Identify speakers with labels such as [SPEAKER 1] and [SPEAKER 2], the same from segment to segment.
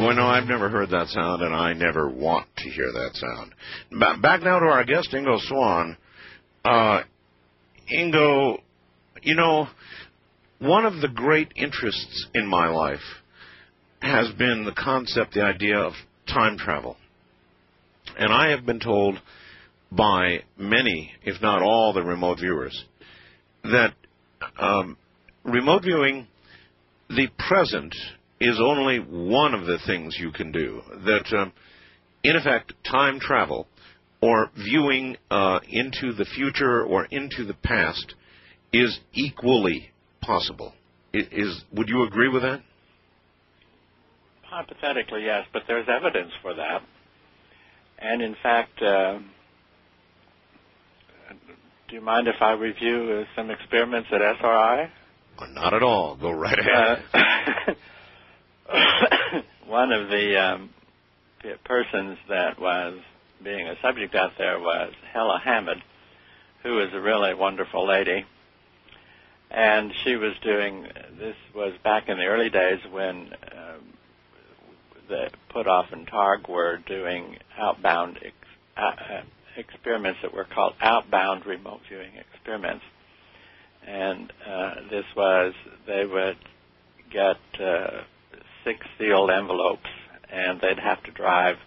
[SPEAKER 1] Well, no, I've never heard that sound, and I never want to hear that sound. Back now to our guest, Ingo Swann. Ingo, you know, one of the great interests in my life has been the concept, the idea of time travel. And I have been told by many, if not all, the remote viewers that remote viewing, the present, is only one of the things you can do. That, in effect, time travel or viewing into the future or into the past is equally possible. Would you agree with that?
[SPEAKER 2] Hypothetically, yes, but there's evidence for that. And in fact, do you mind if I review some experiments at SRI?
[SPEAKER 1] Oh, not at all. Go right ahead.
[SPEAKER 2] One of the persons that was being a subject out there was Hella Hammond, who is a really wonderful lady. And she was doing, this was back in the early days when the Puthoff and Targ were doing outbound experiments that were called outbound remote viewing experiments. And this was, they would get 6 sealed envelopes, and they'd have to drive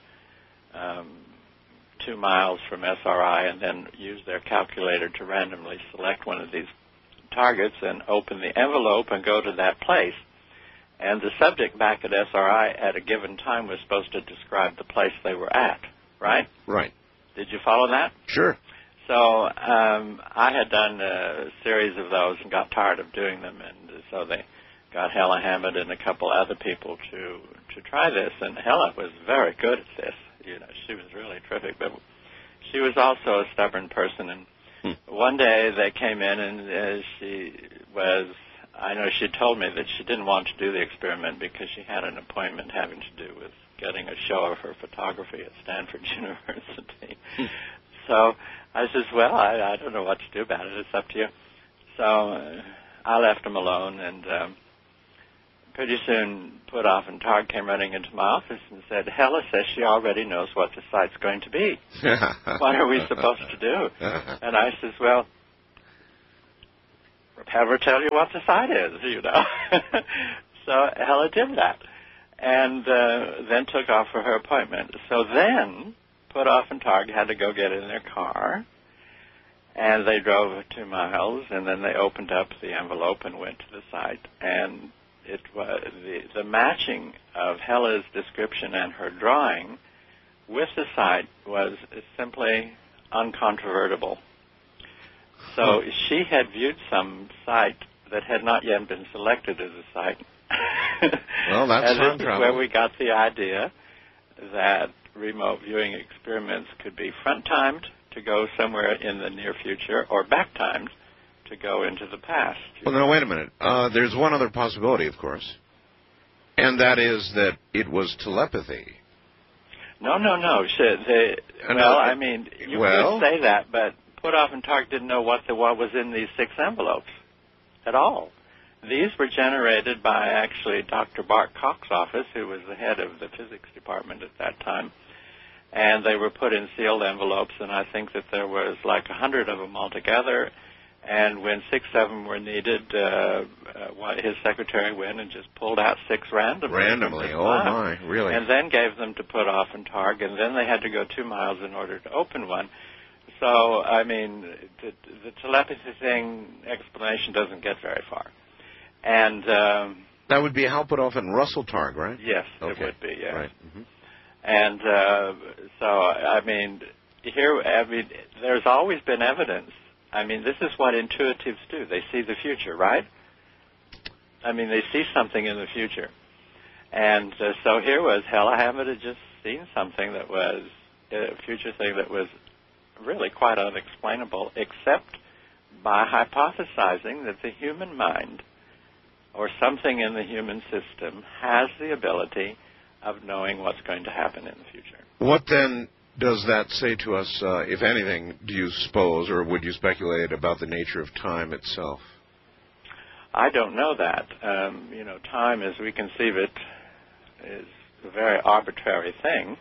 [SPEAKER 2] 2 miles from SRI and then use their calculator to randomly select one of these targets and open the envelope and go to that place. And the subject back at SRI at a given time was supposed to describe the place they were at, right?
[SPEAKER 1] Right.
[SPEAKER 2] Did you follow that?
[SPEAKER 1] Sure.
[SPEAKER 2] So I had done a series of those and got tired of doing them, and so they got Hella Hammond and a couple other people to try this. And Hella was very good at this. You know, she was really terrific, but she was also a stubborn person. And one day they came in, and she was, I know she told me that she didn't want to do the experiment because she had an appointment having to do with getting a show of her photography at Stanford University. So I says, well, I don't know what to do about it. It's up to you. So I left them alone, and pretty soon Puthoff and Targ came running into my office and said, Hella says she already knows what the site's going to be. What are we supposed to do? And I says, well, have her tell you what the site is, you know. So Hella did that, and then took off for her appointment. So then Puthoff and Targ had to go get in their car, and they drove 2 miles, and then they opened up the envelope and went to the site. And it was the matching of Hella's description and her drawing with the site was simply uncontrovertible. So she had viewed some site that had not yet been selected as a site.
[SPEAKER 1] Well, that's
[SPEAKER 2] and this is where we got the idea that remote viewing experiments could be front-timed to go somewhere in the near future or back-timed to go into the past.
[SPEAKER 1] Well, no, wait a minute. There's one other possibility, of course, and that is that it was telepathy.
[SPEAKER 2] No. I mean, you could say that, but Puthoff and Targ didn't know what was in these 6 envelopes at all. These were generated by actually Dr. Bart Koch's office, who was the head of the physics department at that time. And they were put in sealed envelopes, and I think that there was like 100 of them altogether. And when 6 of them were needed, his secretary went and just pulled out 6 randomly.
[SPEAKER 1] Randomly, oh my, really?
[SPEAKER 2] And then gave them to Puthoff and Targ, and then they had to go 2 miles in order to open one. So, I mean, the telepathy thing explanation doesn't get very far. And
[SPEAKER 1] that would be Hal Puthoff and Russell Targ, right?
[SPEAKER 2] Yes,
[SPEAKER 1] okay.
[SPEAKER 2] It would be, yes.
[SPEAKER 1] Right. Mm-hmm.
[SPEAKER 2] And so, I mean, there's always been evidence. I mean, this is what intuitives do. They see the future, right? I mean, they see something in the future. And so here was Hella Hammond had just seen something that was a future thing that was really quite unexplainable, except by hypothesizing that the human mind or something in the human system has the ability of knowing what's going to happen in the future.
[SPEAKER 1] What then does that say to us, if anything, do you suppose, or would you speculate about the nature of time itself?
[SPEAKER 2] I don't know that. Time as we conceive it is a very arbitrary thing,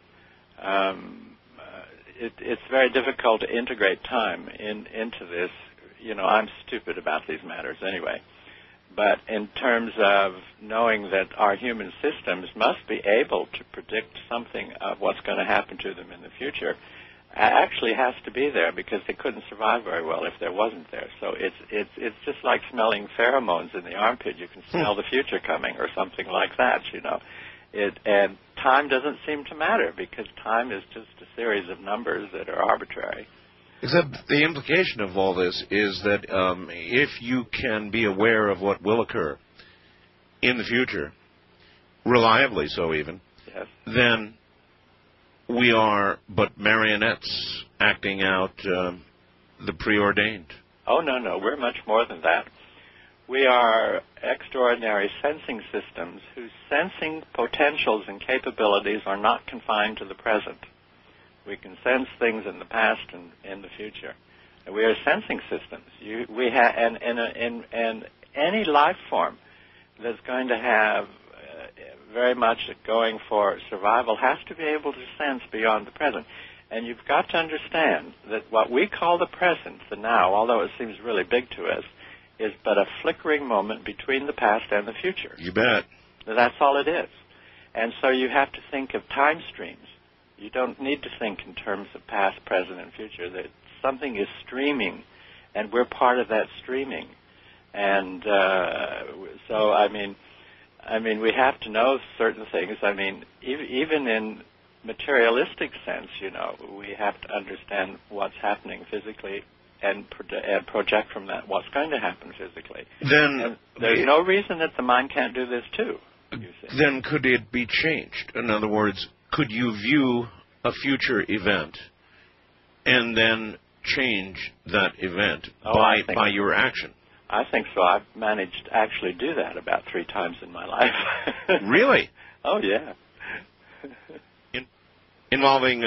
[SPEAKER 2] it's very difficult to integrate time into this. You know, I'm stupid about these matters anyway. But in terms of knowing that our human systems must be able to predict something of what's going to happen to them in the future, actually has to be there, because they couldn't survive very well if there wasn't there. So it's just like smelling pheromones in the armpit. You can smell the future coming, or something like that, you know. And time doesn't seem to matter, because time is just a series of numbers that are arbitrary.
[SPEAKER 1] Except the implication of all this is that if you can be aware of what will occur in the future, reliably so even,
[SPEAKER 2] yes, then
[SPEAKER 1] we are but marionettes acting out the preordained.
[SPEAKER 2] Oh, no, we're much more than that. We are extraordinary sensing systems whose sensing potentials and capabilities are not confined to the present. We can sense things in the past and in the future. And we are sensing systems. And any life form that's going to have very much going for survival has to be able to sense beyond the present. And you've got to understand that what we call the present, the now, although it seems really big to us, is but a flickering moment between the past and the future.
[SPEAKER 1] You bet.
[SPEAKER 2] That's all it is. And so you have to think of time streams. You don't need to think in terms of past, present, and future. That something is streaming, and we're part of that streaming. And so, I mean, we have to know certain things. I mean, even in materialistic sense, you know, we have to understand what's happening physically and project from that what's going to happen physically.
[SPEAKER 1] Then
[SPEAKER 2] there's no reason that the mind can't do this too. You see.
[SPEAKER 1] Then could it be changed? In other words, could you view a future event and then change that event by your action?
[SPEAKER 2] I think so. I've managed to actually do that about 3 times in my life.
[SPEAKER 1] Really?
[SPEAKER 2] Oh, yeah.
[SPEAKER 1] Involving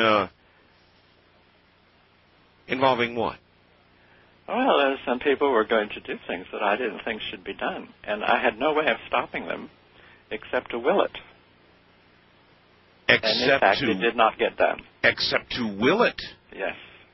[SPEAKER 1] what?
[SPEAKER 2] Well, some people were going to do things that I didn't think should be done, and I had no way of stopping them except to will it. And in fact, it did not get done.
[SPEAKER 1] Except to will it?
[SPEAKER 2] Yes.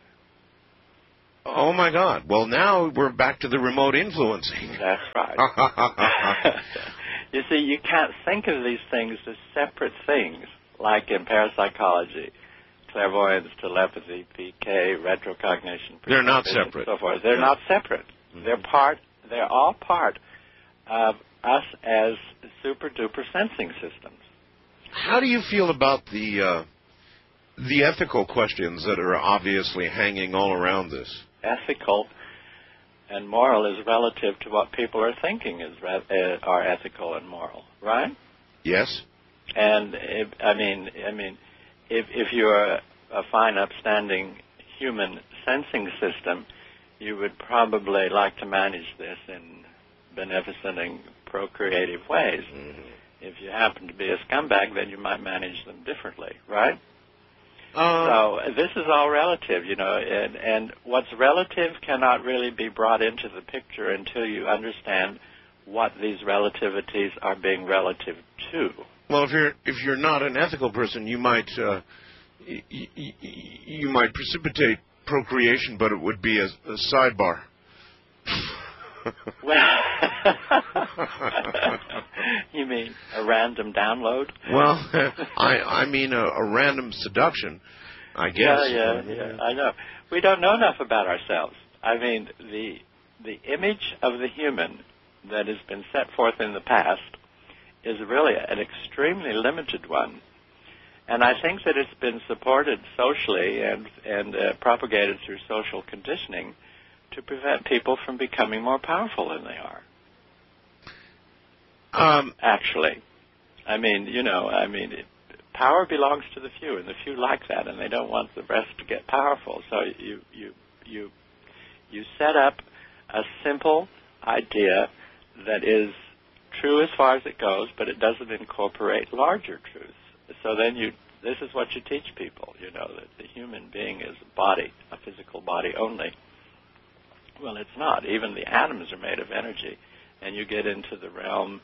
[SPEAKER 1] Oh, my God. Well, now we're back to the remote influencing.
[SPEAKER 2] That's right. You see, you can't think of these things as separate things, like in parapsychology, clairvoyance, telepathy, PK, retrocognition.
[SPEAKER 1] They're not separate.
[SPEAKER 2] So forth. They're not separate. Mm-hmm. They're all part of us as super-duper sensing systems.
[SPEAKER 1] How do you feel about the ethical questions that are obviously hanging all around this?
[SPEAKER 2] Ethical and moral is relative to what people are thinking are ethical and moral, right?
[SPEAKER 1] Yes.
[SPEAKER 2] And if you're a fine, upstanding human sensing system, you would probably like to manage this in beneficent and procreative ways. Mm-hmm. If you happen to be a scumbag, then you might manage them differently, right? So this is all relative, you know, and what's relative cannot really be brought into the picture until you understand what these relativities are being relative to.
[SPEAKER 1] Well, if you're not an ethical person, you might precipitate procreation, but it would be a sidebar.
[SPEAKER 2] Well, you mean a random download?
[SPEAKER 1] Well, I mean a random seduction, I guess.
[SPEAKER 2] Yeah, I know. We don't know enough about ourselves. I mean, the image of the human that has been set forth in the past is really an extremely limited one. And I think that it's been supported socially and propagated through social conditioning to prevent people from becoming more powerful than they are. Actually. Power belongs to the few, and the few like that, and they don't want the rest to get powerful. So you set up a simple idea that is true as far as it goes, but it doesn't incorporate larger truths. So then this is what you teach people, you know, that the human being is a body, a physical body only. Well, it's not. Even the atoms are made of energy, and you get into the realm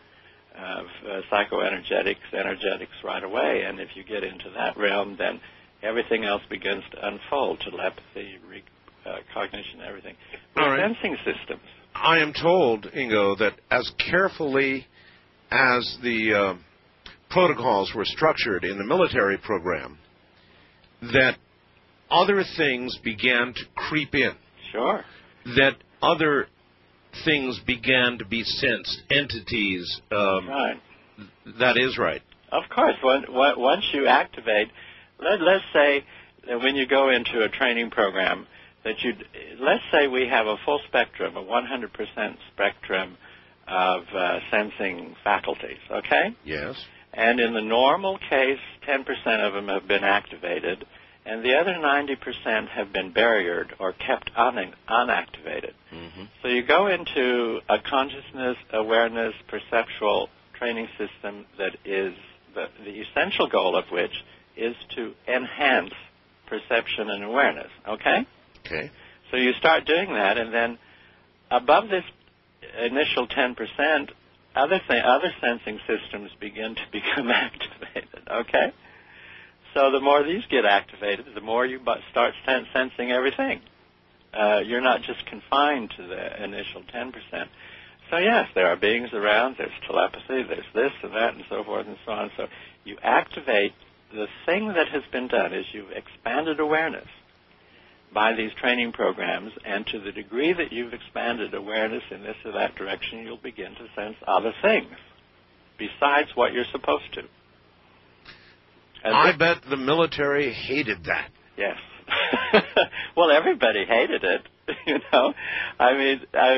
[SPEAKER 2] psychoenergetics, energetics right away. And if you get into that realm, then everything else begins to unfold, telepathy, cognition, everything. We're sensing systems.
[SPEAKER 1] I am told, Ingo, that as carefully as the protocols were structured in the military program, that other things began to creep in.
[SPEAKER 2] Sure.
[SPEAKER 1] That other things began to be sensed, entities.
[SPEAKER 2] Right.
[SPEAKER 1] That is right.
[SPEAKER 2] Of course. Once you activate, let's say that when you go into a training program, let's say we have a full spectrum, a 100% spectrum of sensing faculties, okay?
[SPEAKER 1] Yes.
[SPEAKER 2] And in the normal case, 10% of them have been activated, and the other 90% have been barriered or kept unactivated. Mm-hmm. So you go into a consciousness, awareness, perceptual training system that is the essential goal of which is to enhance perception and awareness, okay?
[SPEAKER 1] Okay.
[SPEAKER 2] So you start doing that, and then above this initial 10%, other sensing systems begin to become activated, okay? So the more these get activated, the more you start sensing everything. You're not just confined to the initial 10%. So yes, there are beings around, there's telepathy, there's this and that and so forth and so on. So you activate. The thing that has been done is you've expanded awareness by these training programs, and to the degree that you've expanded awareness in this or that direction, you'll begin to sense other things besides what you're supposed to. And
[SPEAKER 1] I bet the military hated that.
[SPEAKER 2] Yes. Well, everybody hated it, you know. I mean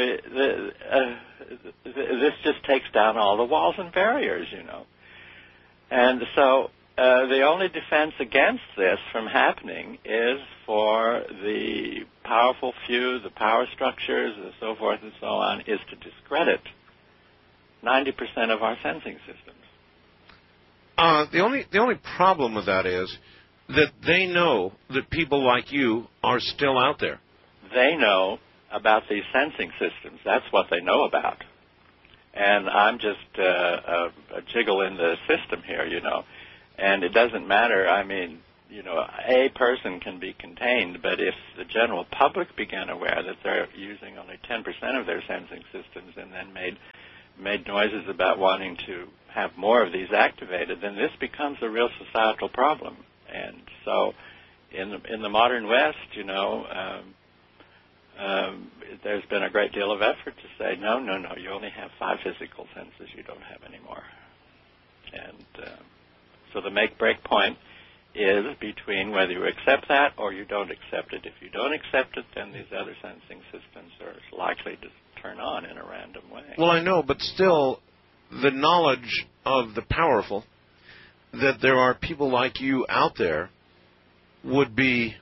[SPEAKER 2] this just takes down all the walls and barriers, you know. And so the only defense against this from happening is for the powerful few, the power structures, and so forth and so on, is to discredit 90% of our sensing systems.
[SPEAKER 1] The only problem with that is that they know that people like you are still out there.
[SPEAKER 2] They know about these sensing systems. That's what they know about. And I'm just a jiggle in the system here, you know. And it doesn't matter. I mean, you know, a person can be contained, but if the general public began aware that they're using only 10% of their sensing systems and then made noises about wanting to have more of these activated, then this becomes a real societal problem. And so in the modern West, you know, there's been a great deal of effort to say, no, you only have 5 physical senses, you don't have any more. And so the make-break point is between whether you accept that or you don't accept it. If you don't accept it, then these other sensing systems are likely to turn on in a random way.
[SPEAKER 1] Well, I know, but still, the knowledge of the powerful, that there are people like you out there, would be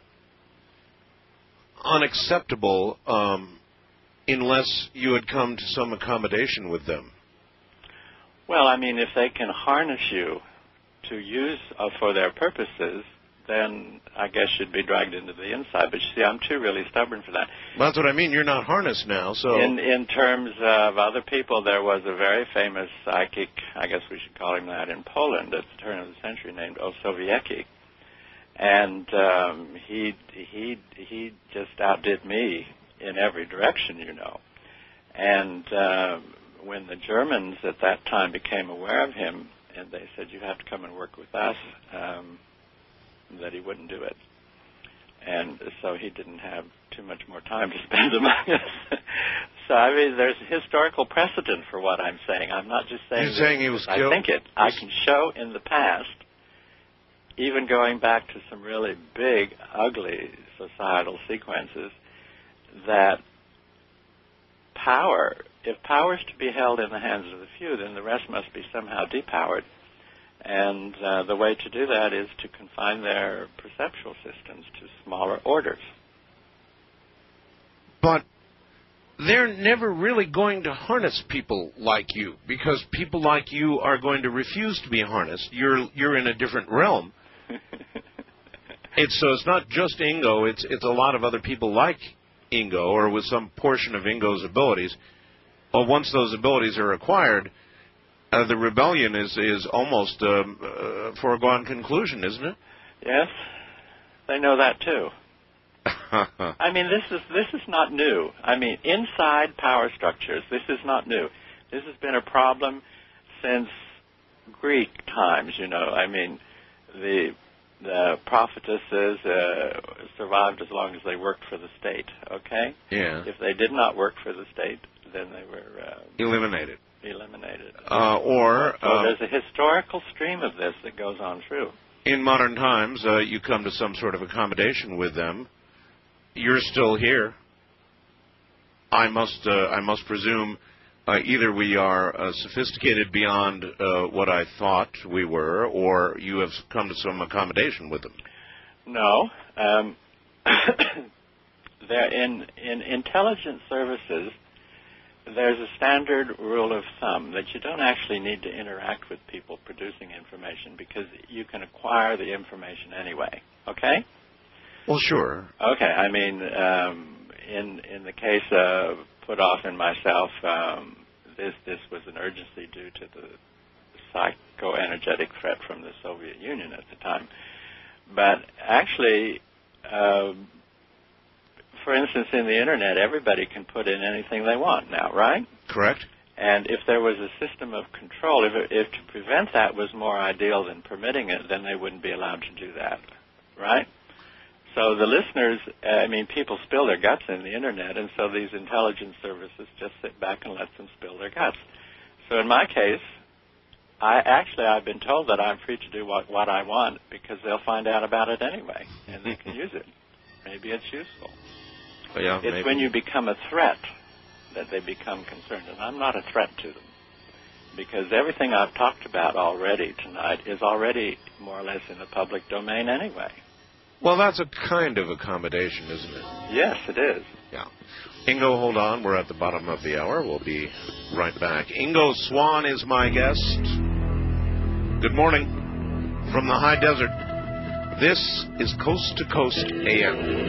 [SPEAKER 1] unacceptable unless you had come to some accommodation with them.
[SPEAKER 2] Well, I mean, if they can harness you to use for their purposes, then I guess you'd be dragged into the inside. But you see, I'm too really stubborn for that.
[SPEAKER 1] Well, that's what I mean. You're not harnessed now, so...
[SPEAKER 2] In terms of other people, there was a very famous psychic, I guess we should call him that, in Poland at the turn of the century, named Osowiecki. And he just outdid me in every direction, you know. And when the Germans at that time became aware of him, and they said, you have to come and work with us, that he wouldn't do it. And so he didn't have too much more time to spend among us. So, I mean, there's historical precedent for what I'm saying. I'm not just saying...
[SPEAKER 1] You're saying he was
[SPEAKER 2] I
[SPEAKER 1] killed?
[SPEAKER 2] think it. I can show in the past, even going back to some really big, ugly societal sequences, that power, if power is to be held in the hands of the few, then the rest must be somehow depowered. And the way to do that is to confine their perceptual systems to smaller orders.
[SPEAKER 1] But they're never really going to harness people like you, because people like you are going to refuse to be harnessed. You're in a different realm. It's not just Ingo. It's a lot of other people like Ingo, or with some portion of Ingo's abilities. But once those abilities are acquired, The rebellion is almost a foregone conclusion, isn't it?
[SPEAKER 2] Yes, they know that too. I mean, this is not new. I mean, inside power structures, this is not new. This has been a problem since Greek times. I mean, the prophetesses survived as long as they worked for the state. Okay.
[SPEAKER 1] Yeah.
[SPEAKER 2] If they did not work for the state, then they were
[SPEAKER 1] eliminated.
[SPEAKER 2] So there's a historical stream of this that goes on through.
[SPEAKER 1] In modern times, you come to some sort of accommodation with them. You're still here. I must presume either we are sophisticated beyond what I thought we were, or you have come to some accommodation with them.
[SPEAKER 2] No. In intelligence services, there's a standard rule of thumb that you don't actually need to interact with people producing information because you can acquire the information anyway. Okay?
[SPEAKER 1] Well, sure.
[SPEAKER 2] Okay. I mean, in the case of Puthoff and myself, this was an urgency due to the psychoenergetic threat from the Soviet Union at the time. But actually, for instance, in the Internet, everybody can put in anything they want now, right?
[SPEAKER 1] Correct.
[SPEAKER 2] And if there was a system of control, if to prevent that was more ideal than permitting it, then they wouldn't be allowed to do that, right? So the listeners, people spill their guts in the Internet, and so these intelligence services just sit back and let them spill their guts. So in my case, I've been told that I'm free to do what I want because they'll find out about it anyway, and they can use it. Maybe it's useful.
[SPEAKER 1] Yeah,
[SPEAKER 2] it's
[SPEAKER 1] maybe.
[SPEAKER 2] When you become a threat that they become concerned, and I'm not a threat to them because everything I've talked about already tonight is already more or less in the public domain anyway.
[SPEAKER 1] Well, that's a kind of accommodation, isn't it?
[SPEAKER 2] Yes, it is.
[SPEAKER 1] Yeah. Ingo, hold on. We're at the bottom of the hour. We'll be right back. Ingo Swann is my guest. Good morning from the high desert. This is Coast to Coast AM.